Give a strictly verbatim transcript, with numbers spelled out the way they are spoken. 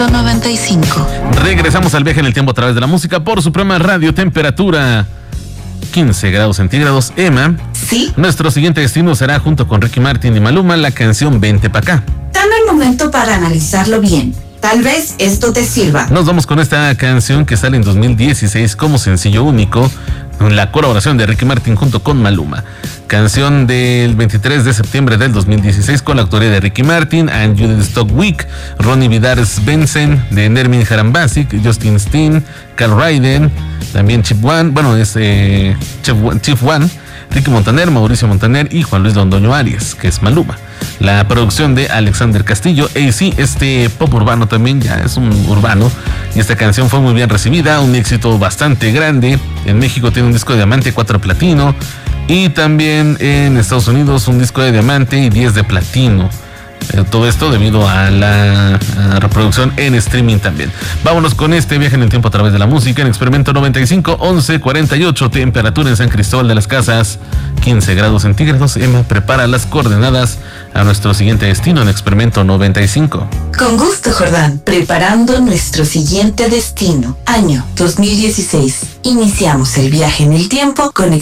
Experimento noventa y cinco. Regresamos al viaje en el tiempo a través de la música por Suprema Radio. Temperatura quince grados centígrados. Emma. Sí. Nuestro siguiente destino será, junto con Ricky Martin y Maluma, la canción Vente Pa' Acá. Dame un momento para analizarlo bien. Tal vez esto te sirva. Nos vamos con esta canción que sale en dos mil dieciséis como sencillo único, en la colaboración de Ricky Martin junto con Maluma. Canción del veintitrés de septiembre del dos mil dieciséis con la autoría de Ricky Martin, and Judith Stockwick, Ronnie Vidar Benson, de Nermin Harambasic, Justin Steen, Carl Ryden, también Chip One, bueno, es eh, Chief One, Ricky Montaner, Mauricio Montaner y Juan Luis Londoño Arias, que es Maluma. La producción de Alexander Castillo. Y sí, este pop urbano también ya es un urbano. Y esta canción fue muy bien recibida, un éxito bastante grande. En México tiene un disco de diamante, cuatro de platino. Y también en Estados Unidos un disco de diamante y diez de platino. Eh, todo esto debido a la a reproducción en streaming también. Vámonos con este viaje en el tiempo a través de la música en Experimento noventa y cinco, once cuarenta y ocho, temperatura en San Cristóbal de las Casas, quince grados centígrados. Emma prepara las coordenadas a nuestro siguiente destino en Experimento noventa y cinco. Con gusto, Jordán. Preparando nuestro siguiente destino. Año dos mil dieciséis. Iniciamos el viaje en el tiempo con